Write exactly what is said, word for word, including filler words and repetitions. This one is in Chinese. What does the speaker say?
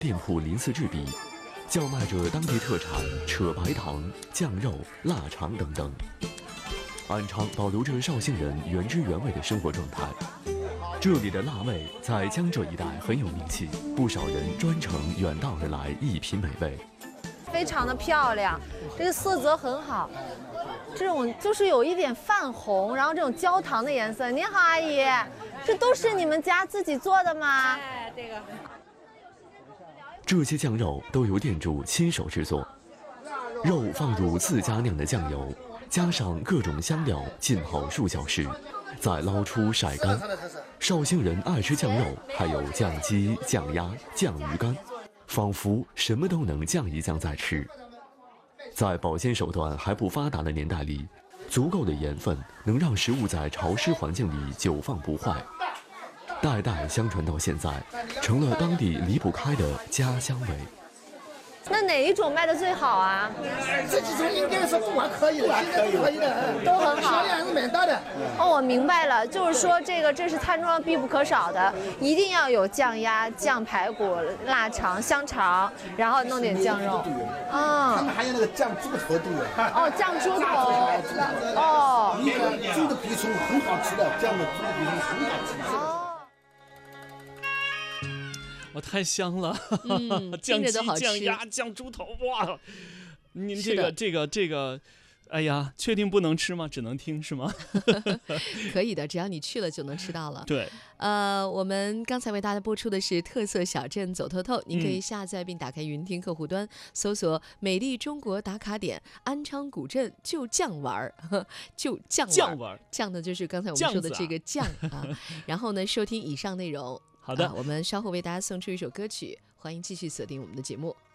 店铺鳞次栉比，叫卖着当地特产扯白糖、酱肉、腊肠等等。安昌保留着绍兴人原汁原味的生活状态。这里的辣味在江浙一带很有名气，不少人专程远道而来一品美味。 非常的漂亮，这个色泽很好，这种就是有一点泛红，然后这种焦糖的颜色。您好，阿姨，这都是你们家自己做的吗？ 哎，这个。 这些酱肉都由店主亲手制作，肉放入自家酿的酱油，加上各种香料浸好数小时，再捞出晒干。绍兴人爱吃酱肉，还有酱鸡、酱鸭、酱鱼干，仿佛什么都能酱一酱再吃。在保鲜手段还不发达的年代里，足够的盐分能让食物在潮湿环境里久放不坏，代代相传到现在，成了当地离不开的家乡味。 那哪一种卖的最好啊？ 这几种应该说不管可以的，现在都可以的， 都很好， 销量还是蛮大的。 哦，我明白了，就是说这个这是餐桌上必不可少的，一定要有酱鸭、酱排骨、腊肠、香肠，然后弄点酱肉。 啊、嗯，他们还有那个酱猪头都有。 哦，酱猪头。哦， 一个猪的鼻虫很好吃的，酱的猪的鼻虫很好吃。哦。 哇，太香了！ 嗯、 酱鸡、 都好吃酱鸭、酱猪头，哇！您这个、这个、这个，哎呀，确定不能吃吗？只能听是吗？ 可以的，只要你去了就能吃到了。 对， 呃，我们刚才为大家播出的是特色小镇走透透，您可以下载并打开云听客户端，嗯、搜索“美丽中国打卡点安昌古镇就酱玩儿”，就酱玩酱玩酱的就是刚才我们说的这个酱啊。然后呢，收听以上内容。 好的、 啊，我们稍后为大家送出一首歌曲，欢迎继续锁定我们的节目。